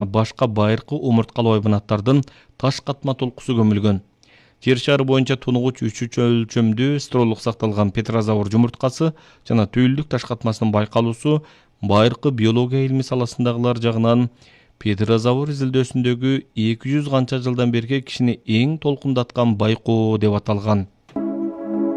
башка байыркы омурткалуу hayvanаттардын таш катма толкусу көмүлгөн. Жер шары боюнча тунугуч 3 өлчөмдүү стролук сакталган петрозавр жумурткасы жана түйүлдүк таш катмасынын байкалуусу байыркы биология илми саласындагылар жагынан петрозавр изилдөөсүндөгү 200 канча жылдан берки кишини эң толкундаткан байкоо деп аталган.